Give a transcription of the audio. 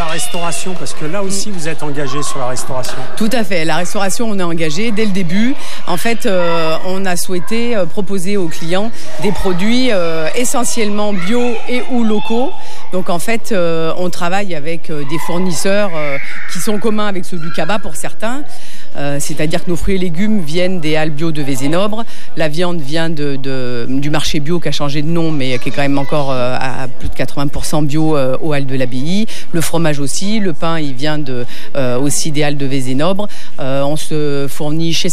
restauration, parce que là aussi vous êtes engagé sur la restauration. Tout à fait. La restauration, on est engagé dès le début. En fait, on a souhaité proposer aux clients des produits essentiellement bio et ou locaux. Donc en fait, on travaille avec des fournisseurs qui sont communs avec ceux du Cabas pour certains. C'est-à-dire que nos fruits et légumes viennent des halles bio de Vézénobre. La viande vient du marché bio qui a changé de nom, mais qui est quand même encore à plus de 80% bio aux halles de l'Abbaye. Le fromage aussi. Le pain, il vient aussi des halles de Vézénobre. On se fournit chez